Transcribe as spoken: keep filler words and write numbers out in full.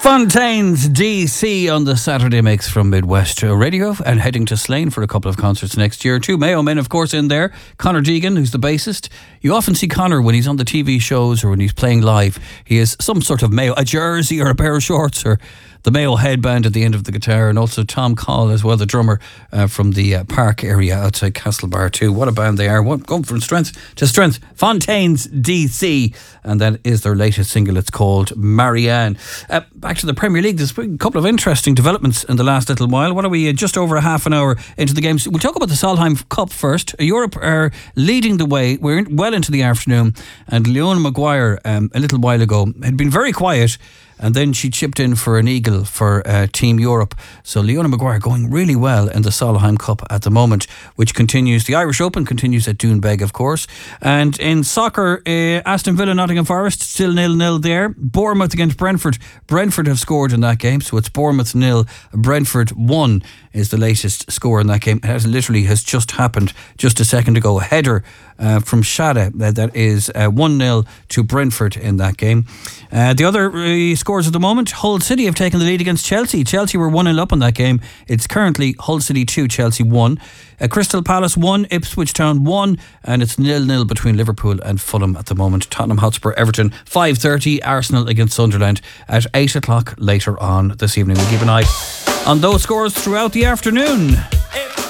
Fontaines D C on the Saturday Mix from Midwest Radio, and heading to Slane for a couple of concerts next year. Two Mayo men, of course, in there. Conor Deegan, who's the bassist. You often see Conor when he's on the T V shows or when he's playing live. He has some sort of Mayo, a jersey or a pair of shorts or the Mayo headband at the end of the guitar. And also Tom Call as well, the drummer uh, from the uh, Park area outside Castlebar too. What a band they are. What, going from strength to strength. Fontaines D C, and that is their latest single. It's called Marianne. Uh, back to the Premier League. There's been a couple of interesting developments in the last little while. What are we, uh, just over a half an hour into the games? We'll talk about the Solheim Cup first. Europe are leading the way. We're in, well into the afternoon, and Leona Maguire um, a little while ago had been very quiet, and then she chipped in for an eagle for uh, Team Europe. So Leona Maguire going really well in the Solheim Cup at the moment, which continues. The Irish Open continues at Doonbeg, of course. And in soccer, uh, Aston Villa, Nottingham Forest, still nil-nil there. Bournemouth against Brentford. Brentford have scored in that game, so it's Bournemouth nil, Brentford one is the latest score in that game. It has literally has just happened just a second ago. A header uh, from Shada, uh, that is uh, one nil to Brentford in that game. Uh, the other uh, scores at the moment, Hull City have taken the lead against Chelsea. Chelsea were one nil up on that game. It's currently Hull City two, Chelsea one. Uh, Crystal Palace one, Ipswich Town one, and it's nil-nil between Liverpool and Fulham at the moment. Tottenham Hotspur, Everton, five thirty. Arsenal against Sunderland at eight o'clock later on this evening. We'll keep an eye on those scores throughout the afternoon.